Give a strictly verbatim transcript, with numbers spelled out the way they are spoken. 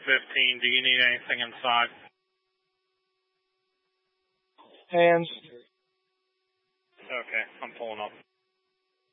fifteen. Do you need anything inside? Hands. Okay, I'm pulling up.